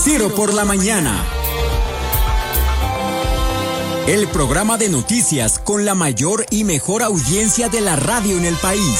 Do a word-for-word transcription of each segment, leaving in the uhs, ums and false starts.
Ciro por la mañana. El programa de noticias con la mayor y mejor audiencia de la radio en el país.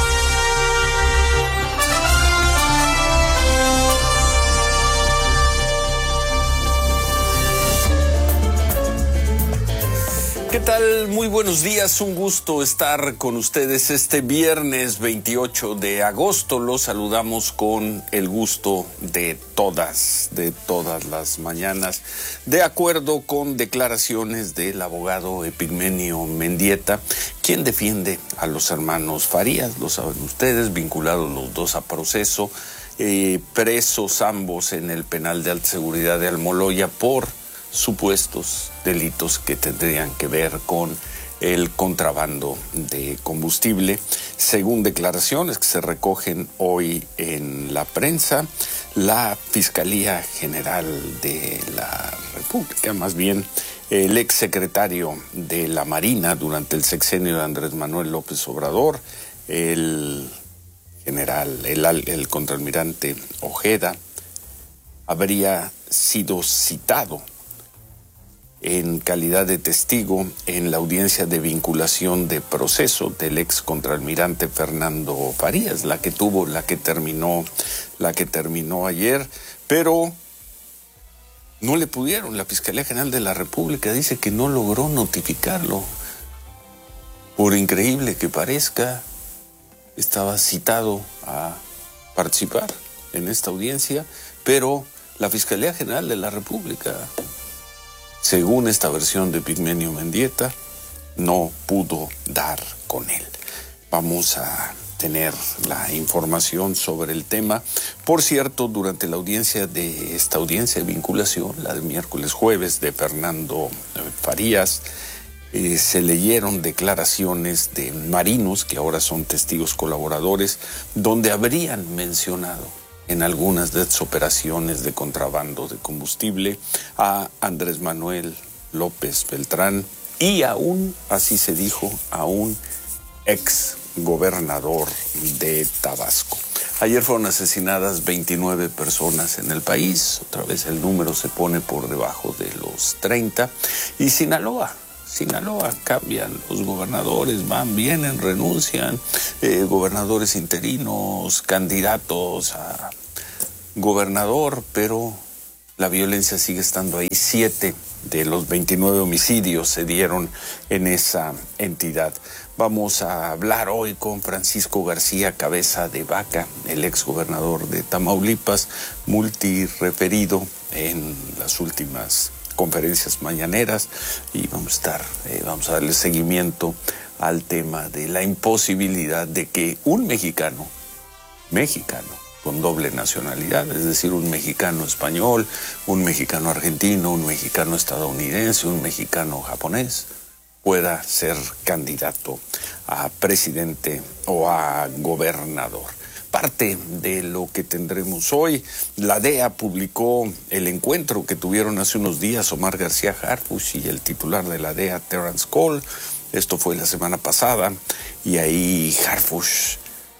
¿Qué tal? Muy buenos días, un gusto estar con ustedes este viernes veintiocho de agosto. Los saludamos con el gusto de todas, de todas las mañanas, de acuerdo con declaraciones del abogado Epigmenio Mendieta, quien defiende a los hermanos Farías, lo saben ustedes, vinculados los dos a proceso, eh, presos ambos en el penal de alta seguridad de Almoloya por supuestos delitos que tendrían que ver con el contrabando de combustible. Según declaraciones que se recogen hoy en la prensa, la Fiscalía General de la República, más bien el exsecretario de la Marina durante el sexenio de Andrés Manuel López Obrador, el general, el, el contraalmirante Ojeda, habría sido citado en calidad de testigo en la audiencia de vinculación de proceso del ex contraalmirante Fernando Farías, la que tuvo, la que terminó, la que terminó ayer, pero no le pudieron. La Fiscalía General de la República dice que no logró notificarlo. Por increíble que parezca, estaba citado a participar en esta audiencia, pero la Fiscalía General de la República, según esta versión de Epigmenio Mendieta, no pudo dar con él. Vamos a tener la información sobre el tema. Por cierto, durante la audiencia de esta audiencia de vinculación, la de miércoles jueves de Fernando Farías, eh, se leyeron declaraciones de marinos que ahora son testigos colaboradores, donde habrían mencionado en algunas de estas operaciones de contrabando de combustible a Andrés Manuel López Beltrán y aún, así se dijo, a un ex gobernador de Tabasco. Ayer fueron asesinadas veintinueve personas en el país, otra vez el número se pone por debajo de los treinta, y Sinaloa. Sinaloa cambian, los gobernadores van, vienen, renuncian, eh, gobernadores interinos, candidatos a gobernador, pero la violencia sigue estando ahí. Siete de los veintinueve homicidios se dieron en esa entidad. Vamos a hablar hoy con Francisco García Cabeza de Vaca, el ex gobernador de Tamaulipas, multireferido en las últimas conferencias mañaneras, y vamos a estar, eh, vamos a darle seguimiento al tema de la imposibilidad de que un mexicano, mexicano con doble nacionalidad, es decir, un mexicano español, un mexicano argentino, un mexicano estadounidense, un mexicano japonés, pueda ser candidato a presidente o a gobernador. Parte de lo que tendremos hoy, la D E A publicó el encuentro que tuvieron hace unos días Omar García Harfuch y el titular de la D E A, Terrence Cole. Esto fue la semana pasada, y ahí Harfuch,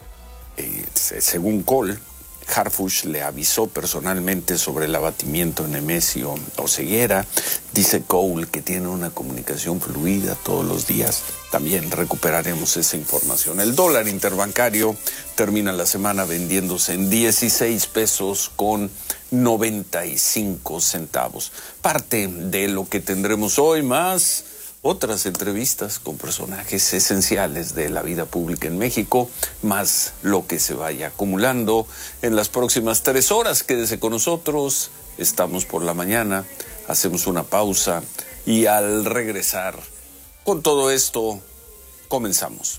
eh, según Cole, Harfuch le avisó personalmente sobre el abatimiento en Nemesio Oseguera. Dice Cole que tiene una comunicación fluida todos los días. También recuperaremos esa información. El dólar interbancario termina la semana vendiéndose en dieciséis pesos con noventa y cinco centavos. Parte de lo que tendremos hoy, más otras entrevistas con personajes esenciales de la vida pública en México, más lo que se vaya acumulando en las próximas tres horas. Quédese con nosotros, estamos por la mañana, hacemos una pausa y al regresar con todo esto, comenzamos.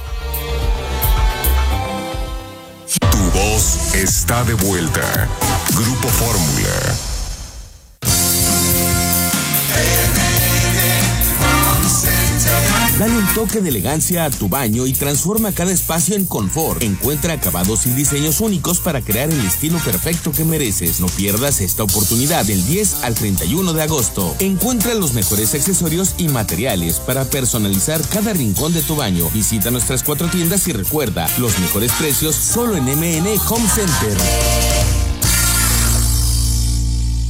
Tu voz está de vuelta. Grupo Fórmula. Dale un toque de elegancia a tu baño y transforma cada espacio en confort. Encuentra acabados y diseños únicos para crear el estilo perfecto que mereces. No pierdas esta oportunidad del diez al treinta y uno de agosto. Encuentra los mejores accesorios y materiales para personalizar cada rincón de tu baño. Visita nuestras cuatro tiendas y recuerda, los mejores precios solo en M N Home Center.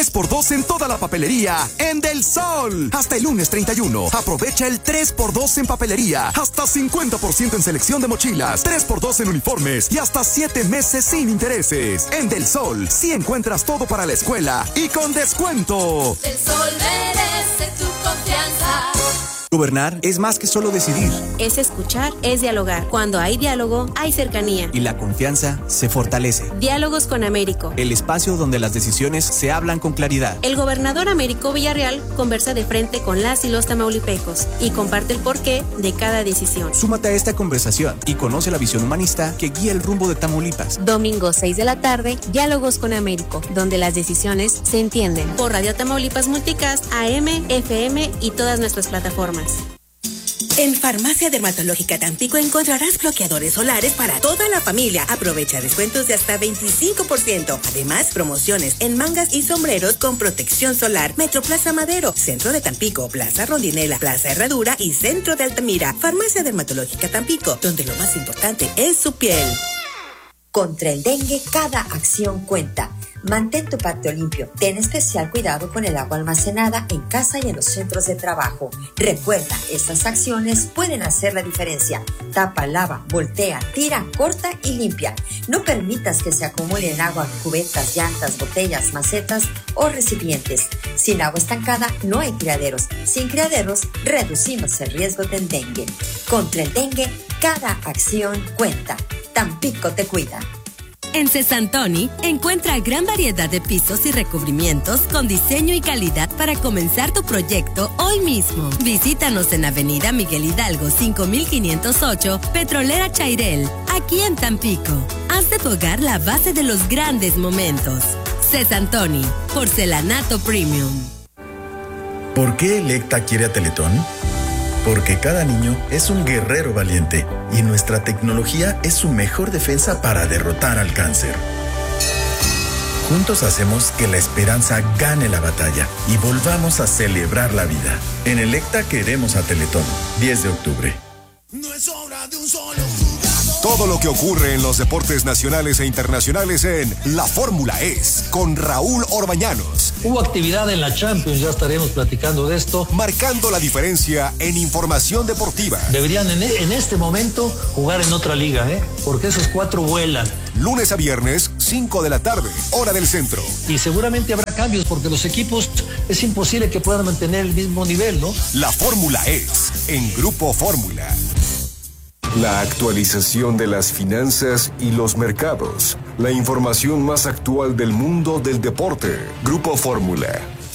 tres por dos en toda la papelería en Del Sol. Hasta el lunes treinta y uno. Aprovecha el tres por dos en papelería. Hasta cincuenta por ciento en selección de mochilas, tres por dos en uniformes y hasta siete meses sin intereses. En Del Sol, sí encuentras todo para la escuela y con descuento. Del Sol merece tu confianza. Gobernar es más que solo decidir. Es escuchar, es dialogar. Cuando hay diálogo, hay cercanía. Y la confianza se fortalece. Diálogos con Américo. El espacio donde las decisiones se hablan con claridad. El gobernador Américo Villarreal conversa de frente con las y los tamaulipecos y comparte el porqué de cada decisión. Súmate a esta conversación y conoce la visión humanista que guía el rumbo de Tamaulipas. Domingo seis de la tarde, Diálogos con Américo, donde las decisiones se entienden. Por Radio Tamaulipas Multicast, A M, F M y todas nuestras plataformas. En Farmacia Dermatológica Tampico encontrarás bloqueadores solares para toda la familia. Aprovecha descuentos de hasta veinticinco por ciento. Además, promociones en mangas y sombreros con protección solar. Metroplaza Madero, Centro de Tampico, Plaza Rondinela, Plaza Herradura y Centro de Altamira. Farmacia Dermatológica Tampico, donde lo más importante es su piel. Contra el dengue, cada acción cuenta. Mantén tu patio limpio. Ten especial cuidado con el agua almacenada en casa y en los centros de trabajo. Recuerda, estas acciones pueden hacer la diferencia. Tapa, lava, voltea, tira, corta y limpia. No permitas que se acumulen agua en cubetas, llantas, botellas, macetas o recipientes. Sin agua estancada no hay criaderos. Sin criaderos reducimos el riesgo del dengue. Contra el dengue, cada acción cuenta. Tampico te cuida. En Cesantoni encuentra gran variedad de pisos y recubrimientos con diseño y calidad para comenzar tu proyecto hoy mismo. Visítanos en Avenida Miguel Hidalgo cinco mil quinientos ocho, Petrolera Chairel, aquí en Tampico. Haz de tu hogar la base de los grandes momentos. Cesantoni, porcelanato premium. ¿Por qué Electa quiere a Teletón? Porque cada niño es un guerrero valiente y nuestra tecnología es su mejor defensa para derrotar al cáncer. Juntos hacemos que la esperanza gane la batalla y volvamos a celebrar la vida. En Electa queremos a Teletón. diez de octubre. No es obra de un solo jugador. Todo lo que ocurre en los deportes nacionales e internacionales en La Fórmula Es con Raúl Orbañanos. Hubo actividad en la Champions, ya estaremos platicando de esto. Marcando la diferencia en información deportiva. Deberían en, en este momento jugar en otra liga, ¿eh? Porque esos cuatro vuelan. Lunes a viernes, cinco de la tarde, hora del centro. Y seguramente habrá cambios porque los equipos es imposible que puedan mantener el mismo nivel, ¿no? La Fórmula Es en Grupo Fórmula. La actualización de las finanzas y los mercados. La información más actual del mundo del deporte. Grupo Fórmula.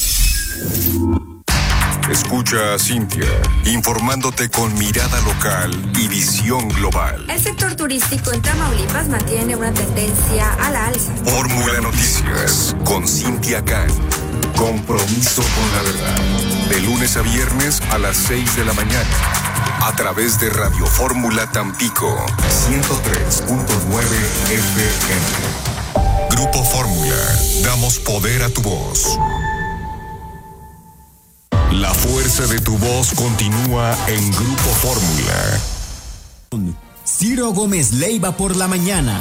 Escucha a Cintia, informándote con mirada local y visión global. El sector turístico en Tamaulipas mantiene una tendencia a la alza. Fórmula Noticias, con Cintia Can. Compromiso con la verdad. De lunes a viernes a las seis de la mañana. A través de Radio Fórmula Tampico, ciento tres punto nueve F M. Grupo Fórmula, damos poder a tu voz. La fuerza de tu voz continúa en Grupo Fórmula. Ciro Gómez Leiva por la mañana.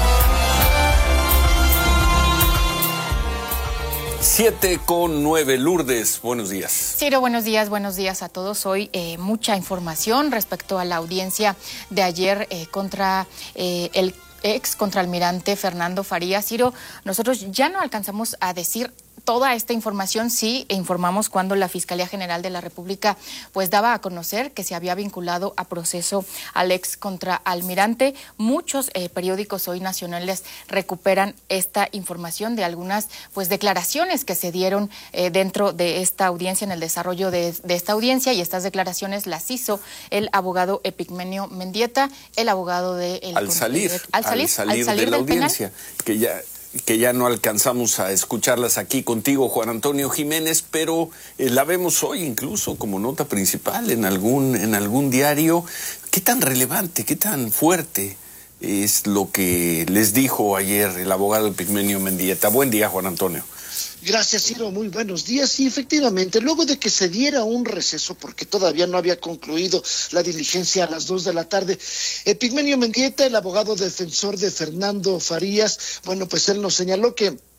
Siete con nueve, Lourdes, buenos días. Ciro, buenos días, buenos días a todos. Hoy eh, mucha información respecto a la audiencia de ayer eh, contra eh, el ex contraalmirante Fernando Farías. Ciro, nosotros ya no alcanzamos a decir toda esta información, sí informamos cuando la Fiscalía General de la República pues daba a conocer que se había vinculado a proceso al ex contraalmirante. Muchos eh, periódicos hoy nacionales recuperan esta información de algunas pues declaraciones que se dieron eh, dentro de esta audiencia, en el desarrollo de, de esta audiencia, y estas declaraciones las hizo el abogado Epigmenio Mendieta, el abogado de... El, al, salir, de, al salir, al salir, al salir de la del audiencia, penal. que ya... que ya no alcanzamos a escucharlas aquí contigo, Juan Antonio Jiménez, pero eh, la vemos hoy incluso como nota principal en algún, en algún diario. ¿Qué tan relevante, qué tan fuerte es lo que les dijo ayer el abogado Epigmenio Mendieta? Buen día, Juan Antonio. Gracias, Ciro, muy buenos días. Y efectivamente, luego de que se diera un receso, porque todavía no había concluido la diligencia a las dos de la tarde, Epigmenio Mendieta, el abogado defensor de Fernando Farías, bueno, pues él nos señaló que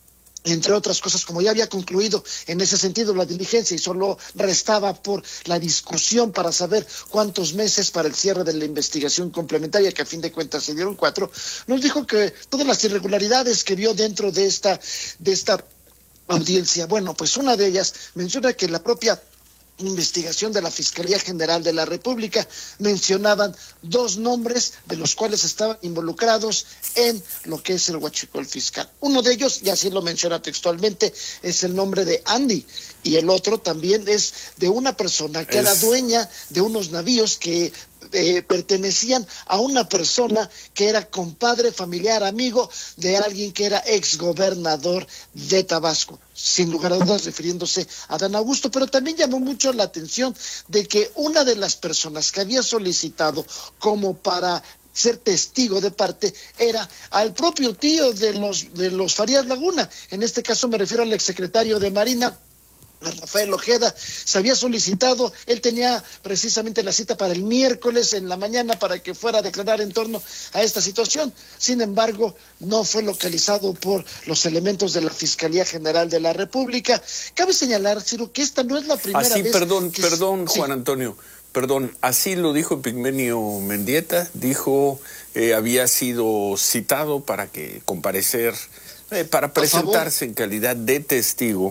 entre otras cosas, como ya había concluido en ese sentido la diligencia y solo restaba por la discusión para saber cuántos meses para el cierre de la investigación complementaria, que a fin de cuentas se dieron cuatro, nos dijo que todas las irregularidades que vio dentro de esta, de esta audiencia, bueno, pues una de ellas menciona que la propia investigación de la Fiscalía General de la República mencionaban dos nombres de los cuales estaban involucrados en lo que es el huachicol fiscal. Uno de ellos, y así lo menciona textualmente, es el nombre de Andy, y el otro también es de una persona que es... era dueña de unos navíos que Eh, pertenecían a una persona que era compadre, familiar, amigo de alguien que era exgobernador de Tabasco, sin lugar a dudas refiriéndose a Dan Augusto. Pero también llamó mucho la atención de que una de las personas que había solicitado como para ser testigo de parte era al propio tío de los de los Farías Laguna. En este caso me refiero al exsecretario de Marina, Rafael Ojeda. Se había solicitado, él tenía precisamente la cita para el miércoles en la mañana para que fuera a declarar en torno a esta situación. Sin embargo, no fue localizado por los elementos de la Fiscalía General de la República. Cabe señalar, Ciro, que esta no es la primera así, vez... perdón, que... perdón, sí. Juan Antonio, perdón, así lo dijo Epigmenio Mendieta, dijo, eh, había sido citado para que comparecer, eh, para presentarse en calidad de testigo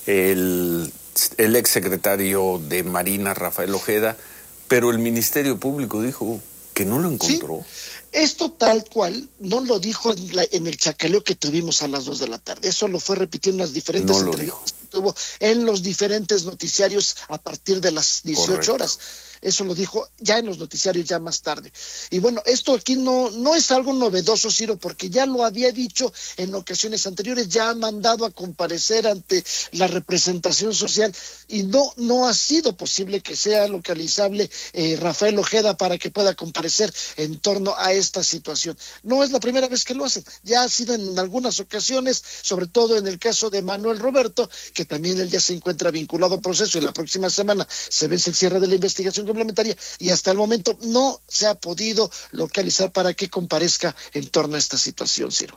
el, el exsecretario de Marina, Rafael Ojeda, pero el Ministerio Público dijo que no lo encontró. Sí, esto tal cual no lo dijo en, la, en el chacaleo que tuvimos a las dos de la tarde, eso lo fue repitiendo en las diferentes no entrevistas que tuvo en los diferentes noticiarios a partir de las dieciocho Correcto. Horas. Eso lo dijo ya en los noticiarios ya más tarde. Y bueno, esto aquí no, no es algo novedoso, Ciro, porque ya lo había dicho en ocasiones anteriores, ya ha mandado a comparecer ante la representación social y no, no ha sido posible que sea localizable eh, Rafael Ojeda para que pueda comparecer en torno a esta situación. No es la primera vez que lo hacen, ya ha sido en algunas ocasiones, sobre todo en el caso de Manuel Roberto, que también él ya se encuentra vinculado al proceso y la próxima semana se vence el cierre de la investigación complementaria y hasta el momento no se ha podido localizar para que comparezca en torno a esta situación, Ciro.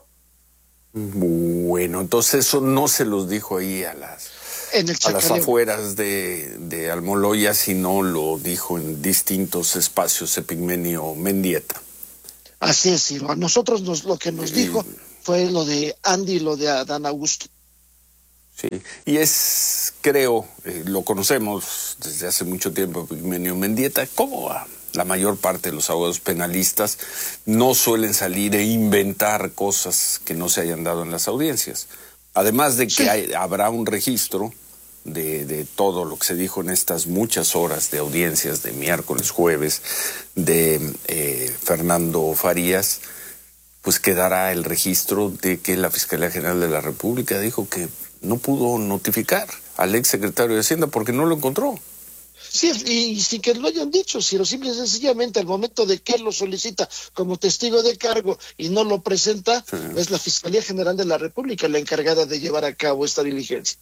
Bueno, entonces eso no se los dijo ahí a las, en el a las afueras de, de Almoloya, sino lo dijo en distintos espacios Epigmenio Mendieta. Así es, Ciro. A nosotros nos, lo que nos dijo fue lo de Andy y lo de Adán Augusto. Sí, y es, creo, eh, lo conocemos desde hace mucho tiempo, Epigmenio Mendieta, como a la mayor parte de los abogados penalistas no suelen salir e inventar cosas que no se hayan dado en las audiencias. Además de que sí. hay, habrá un registro de, de todo lo que se dijo en estas muchas horas de audiencias de miércoles, jueves, de eh, Fernando Farías, pues quedará el registro de que la Fiscalía General de la República dijo que no pudo notificar al ex secretario de Hacienda porque no lo encontró. Sí, y sin que lo hayan dicho, sino simple y sencillamente al momento de que él lo solicita como testigo de cargo y no lo presenta, sí. es la Fiscalía General de la República la encargada de llevar a cabo esta diligencia.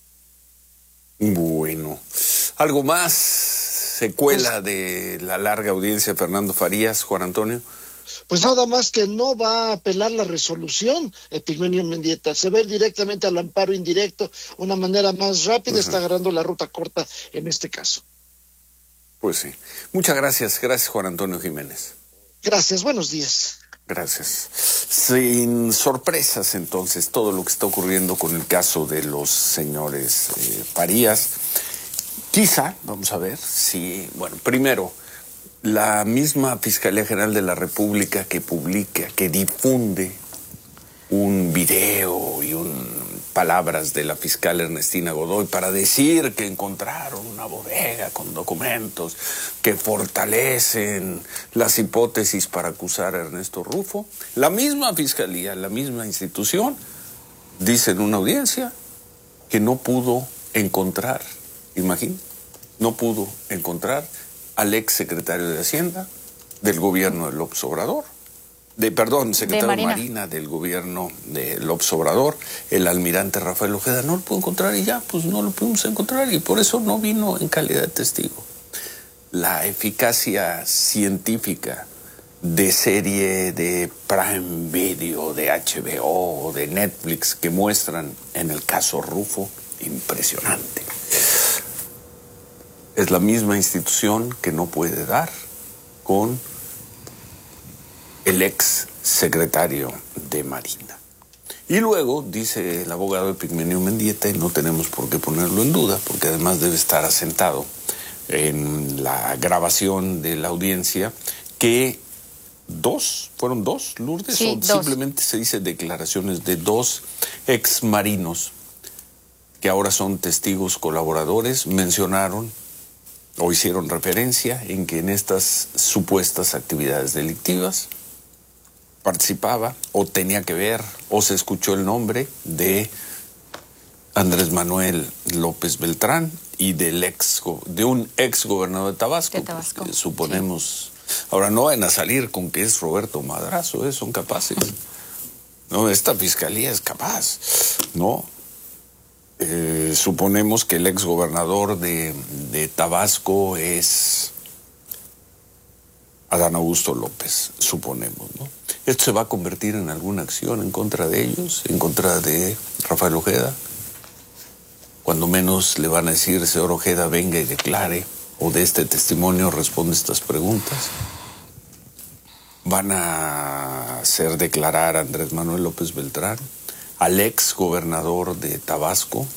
Bueno, ¿algo más? ¿Secuela pues, de la larga audiencia de Fernando Farías, Juan Antonio? Pues nada más que no va a apelar la resolución, Epigmenio Mendieta. Se va directamente al amparo indirecto, una manera más rápida, uh-huh. está agarrando la ruta corta en este caso. Pues sí. Muchas gracias. Gracias, Juan Antonio Jiménez. Gracias. Buenos días. Gracias. Sin sorpresas, entonces, todo lo que está ocurriendo con el caso de los señores eh, Farías. Quizá, vamos a ver si, bueno, primero, la misma Fiscalía General de la República que publica, que difunde un video y un palabras de la fiscal Ernestina Godoy para decir que encontraron una bodega con documentos que fortalecen las hipótesis para acusar a Ernesto Rufo. La misma fiscalía, la misma institución, dice en una audiencia que no pudo encontrar, imagínate, no pudo encontrar al ex secretario de Hacienda del gobierno de López Obrador. De, perdón, secretario de Marina. Marina del gobierno de López Obrador, el almirante Rafael Ojeda, no lo pudo encontrar y ya, pues no lo pudimos encontrar y por eso no vino en calidad de testigo. La eficacia científica de serie de Prime Video, de H B O, de Netflix que muestran en el caso Rufo, impresionante. Es la misma institución que no puede dar con el ex secretario de Marina. Y luego, dice el abogado Epigmenio Mendieta, y no tenemos por qué ponerlo en duda, porque además debe estar asentado en la grabación de la audiencia, que dos, ¿fueron dos, Lourdes? Sí, ¿O dos. simplemente se dice declaraciones de dos ex marinos que ahora son testigos colaboradores, mencionaron o hicieron referencia en que en estas supuestas actividades delictivas participaba o tenía que ver o se escuchó el nombre de Andrés Manuel López Beltrán y del ex, de un ex gobernador de Tabasco, de Tabasco. Pues, suponemos. Sí. Ahora no van a salir con que es Roberto Madrazo, ¿eh? Son capaces. No, esta fiscalía es capaz, ¿no? Eh, suponemos que el ex gobernador de, de Tabasco es Adán Augusto López, suponemos, ¿no? ¿Esto se va a convertir en alguna acción en contra de ellos, en contra de Rafael Ojeda? Cuando menos le van a decir, señor Ojeda, venga y declare, o de este testimonio responde estas preguntas. ¿Van a hacer declarar a Andrés Manuel López Beltrán, al ex gobernador de Tabasco?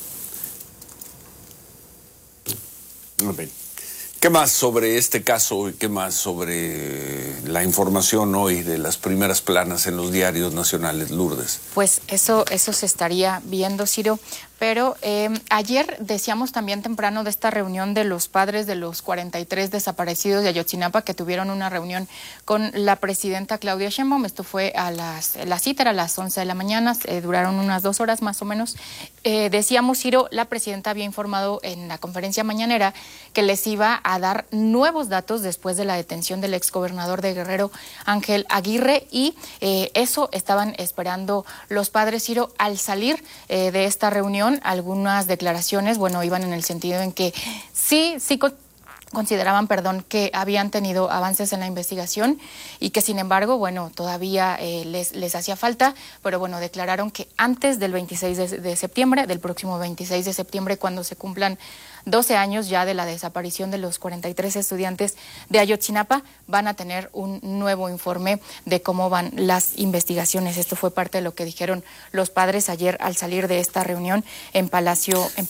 ¿Qué más sobre este caso y qué más sobre la información hoy de las primeras planas en los diarios nacionales, Lourdes? Pues eso, eso se estaría viendo, Ciro. Pero eh, ayer decíamos también temprano de esta reunión de los padres de los cuarenta y tres desaparecidos de Ayotzinapa, que tuvieron una reunión con la presidenta Claudia Sheinbaum. Esto fue a las, la cita era a las once de la mañana, eh, duraron unas dos horas más o menos. Eh, decíamos, Ciro, la presidenta había informado en la conferencia mañanera que les iba a dar nuevos datos después de la detención del exgobernador de Guerrero, Ángel Aguirre, y eh, eso estaban esperando los padres, Ciro. Al salir eh, de esta reunión, algunas declaraciones, bueno, iban en el sentido en que sí, sí consideraban, perdón, que habían tenido avances en la investigación y que, sin embargo, bueno, todavía eh, les, les hacía falta, pero bueno, declararon que antes del veintiséis de septiembre, del próximo veintiséis de septiembre, cuando se cumplan doce años ya de la desaparición de los cuarenta y tres estudiantes de Ayotzinapa, van a tener un nuevo informe de cómo van las investigaciones. Esto fue parte de lo que dijeron los padres ayer al salir de esta reunión en Palacio, en